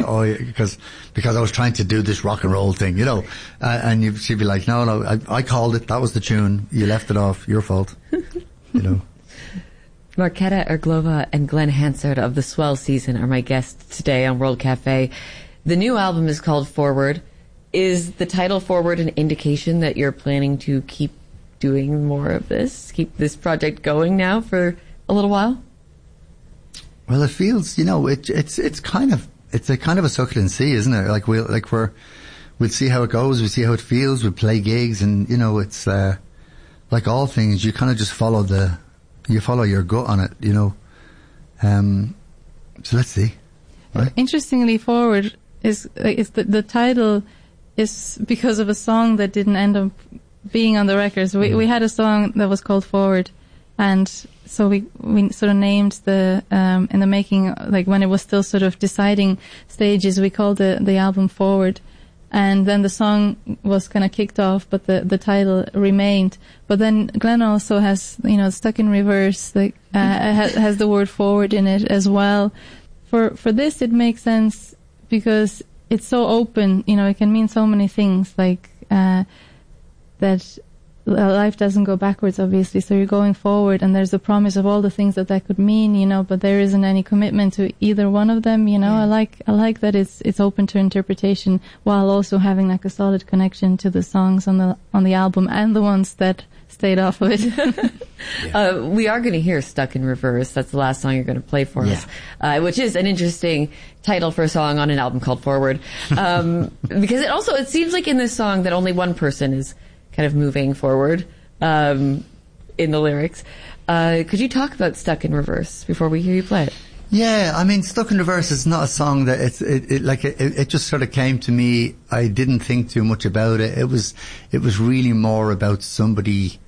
because I was trying to do this rock and roll thing, and she'd be like, no, I called it. That was the tune. You left it off. Your fault. Marketa Erglova and Glenn Hansard of the Swell Season are my guests today on World Cafe. The new album is called Forward. Is the title Forward an indication that you're planning to keep doing more of this, keep this project going now for a little while? Well, it feels, it's kind of a suck it and see, isn't it? We'll see how it goes, we'll see how it feels, we'll play gigs, and it's like all things, you kind of just follow your gut on it, so let's see. Right? Interestingly, Forward is the title is because of a song that didn't end up being on the records. We had a song that was called Forward, and so we sort of named the in the making, like when it was still sort of deciding stages, we called the album Forward, and then the song was kind of kicked off, but the title remained. But then Glenn also has Stuck in Reverse, has the word forward in it as well. For this, it makes sense because it's so open. It can mean so many things, like that life doesn't go backwards, obviously, so you're going forward, and there's a promise of all the things that could mean, but there isn't any commitment to either one of them. I like that it's open to interpretation while also having like a solid connection to the songs on the album and the ones that stayed off of it. We are going to hear Stuck in Reverse. That's the last song you're going to play for us, which is an interesting title for a song on an album called Forward, because it seems like in this song that only one person is kind of moving forward in the lyrics. Could you talk about Stuck in Reverse before we hear you play it? Yeah, I mean, Stuck in Reverse is not a song that it just sort of came to me. I didn't think too much about it. It was really more about somebody,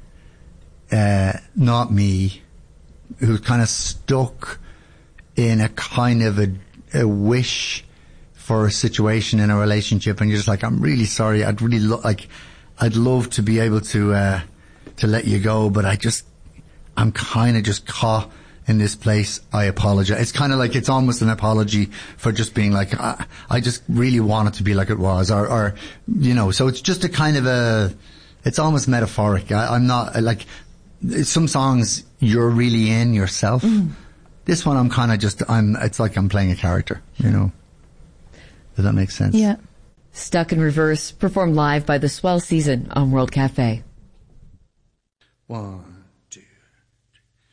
not me, who's kind of stuck in a kind of a wish for a situation in a relationship, and you're just like, I'm really sorry. I'd really I'd love to be able to let you go, but I'm kind of just caught in this place. I apologize. It's kind of like, it's almost an apology for just being like, I just really want it to be like it was, or so it's just a kind of it's almost metaphoric. I'm not like, some songs you're really in yourself. This one I'm kind of just, it's like I'm playing a character, Does that make sense? Yeah. Stuck in Reverse, performed live by the Swell Season on World Cafe. 1